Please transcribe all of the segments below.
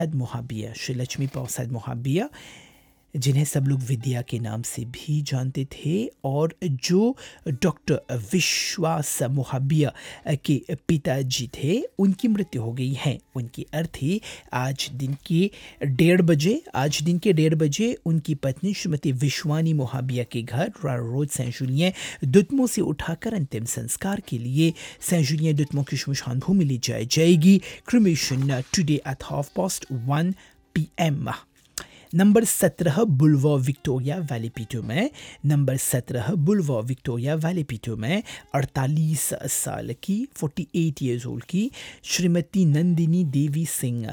मोहाबिया, श्री लक्ष्मी प्रसाद मोहाबिया, जिन्हें सब लोग विद्या के नाम से भी जानते थे, और जो डॉक्टर विश्वास मोहाबिया के पिताजी थे, उनकी मृत्यु हो गई है। उनकी अर्थी आज दिन के 1:30 बजे उनकी पत्नी श्रीमती विश्वानी मोहाबिया के घर रोड सेंट जूलियन दुतमो से उठाकर अंतिम संस्कार के लिए सेंट जूलियन दुतमो की श्मशान भूमि ले जाई जाएगी। Cremation today at 1:30 PM। Number 17 बुलवा विक्टोरिया वैलीपीटो में, नंबर 17 बुलवा विक्टोरिया वैलीपीटो में 48 साल की 48 ईयर्स ओल्ड की श्रीमती नंदिनी देवी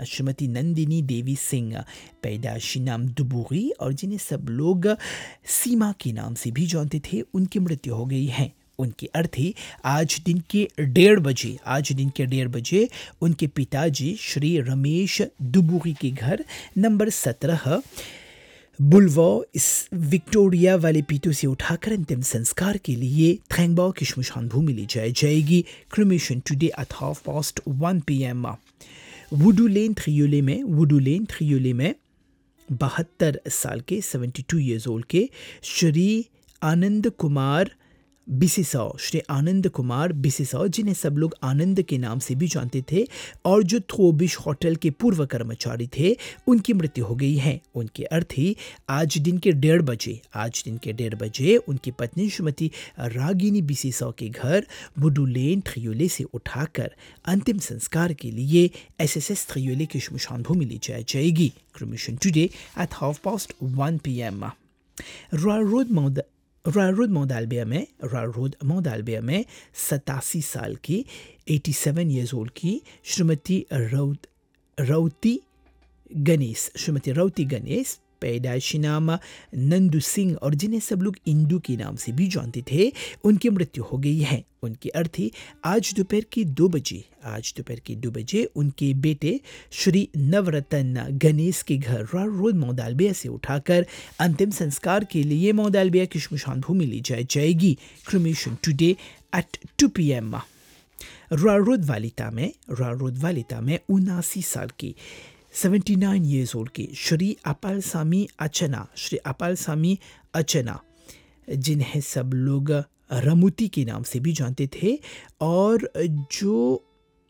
सिंह, पैदाशी नाम दुबूरी और जिन्हें सब लोग सीमा के नाम से भी जानते थे, उनकी मृत्यु हो गई है। उनकी अर्थी आज दिन के 1:30 बजे उनके पिताजी श्री रमेश दुबूरी के घर नंबर 17 बुलवा इस विक्टोरिया वाले पीटो से उठाकर अंतिम संस्कार के लिए थैंगबाओ की श्मशान भूमि ले जाई जाएगी। Cremation today at 1:30 PM। वुडू लेन थ्रियोले में 72 साल के 72 ईयर्स ओल्ड के श्री आनंद कुमार बिसेसाओ, जिन्हें सब लोग आनंद के नाम से भी जानते थे और जो थ्रोबिश होटल के पूर्व कर्मचारी थे, उनकी मृत्यु हो गई है। उनके अर्थी आज दिन के 1:30 बजे उनकी पत्नी श्रीमती रागिनी बिसेसाओ के घर वुडू लेन थ्रियोले से उठाकर अंतिम संस्कार के लिए SSS थ्रियोले की श्मशान भूमि ले जाई जाएगी। Cremation today at 1:30 PM। Royal road मोदालबिया में 87 साल की 87 ईयर्स ओल्ड की श्रीमती रौती गणेश, पैदाइशी नाम नंदू सिंह और जिन्हें सब लोग इंदू के नाम से भी जानते थे, उनकी मृत्यु हो गई है। उनकी अर्थी आज दोपहर के 2 बजे उनके बेटे श्री नवरत्न गणेश के घर रोड मोदालबिया से उठाकर अंतिम संस्कार के लिए मोदालबिया की श्मशान भूमि ले जाई जाएगी। Cremation today at 2 PM। Royal road वालिता में 79 साल की 79 ईयर्स ओल्ड की श्री अपाल सामी अचना, जिन्हें सब लोग रमुती के नाम से भी जानते थे और जो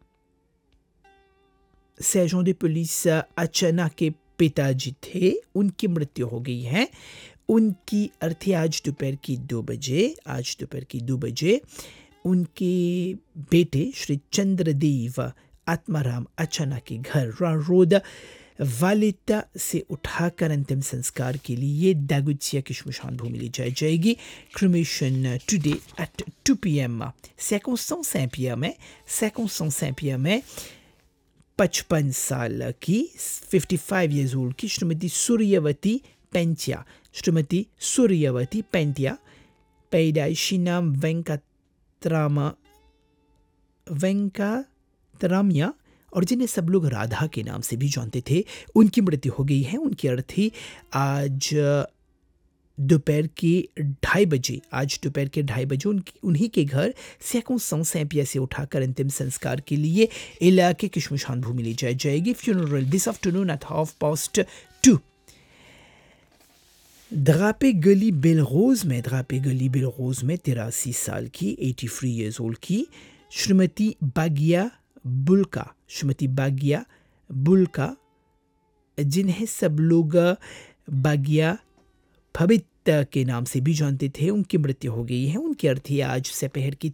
सर्जन de पुलिस अचना के पिताजी थे, उनकी मृत्यु हो गई है। उनकी अर्थी आज दोपहर की 2 बजे उनके बेटे श्री चंद्रदेव आत्माराम अचना के घर रोड वालिता से उठाकर अंतिम संस्कार के लिए दागुचिया की श्मशान भूमि ले जाई जाएगी। Cremation today at 2 PM। 505 में 55 साल की 55 ईयर्स ओल्ड की श्रीमती सूर्यवती पेंटिया, पैदाइशी नाम वेंकतरामिया और जिन्हें सब लोग राधा के नाम से भी जानते थे, उनकी मृत्यु हो गई है। उनकी अर्थी आज दोपहर के 2:30 बजे उन्हीं के घर सैपिया से उठाकर अंतिम संस्कार के लिए इलाके की श्मशान भूमि ले जाई जाएगी। फ्यूनरल दिस आफ्टरनून एट 2:30 द्रापे गली बेलरोज में 83 साल की 83 ईयर्स ओल्ड की श्रीमती बागिया बुल्का, जिन्हें सब लोग बागिया भबित के नाम से भी जानते थे, उनकी मृत्यु हो गई है। उनकी अर्थी आज सपहर के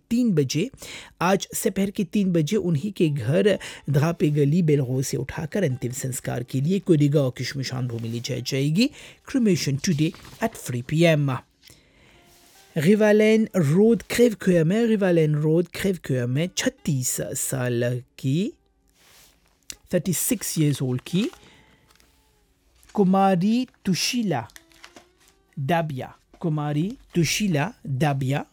3 बजे उन्हीं के घर धापे गली बेलरो से उठाकर अंतिम संस्कार के लिए कोडिगांव की श्मशान भूमि ले जाई जाएगी। Cremation today at 3 PM। रिवालेन road क्रेवक्योर में 36 साल की 36 ईयर्स ओल्ड की कुमारी तुशीला दाबिया,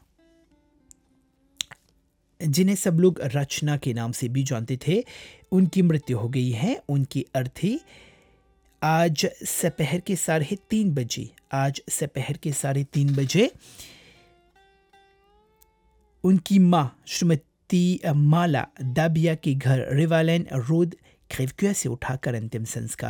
जिन्हें सब लोग रचना के नाम से भी जानते थे, उनकी मृत्यु हो गई है। उनकी अर्थी आज सपहर के 3:30 बजे उनकी माँ श्रीमती माला दाबिया के घर रिवालेन रोड क्रेवक्यू से उठाकर अंतिम संस्कार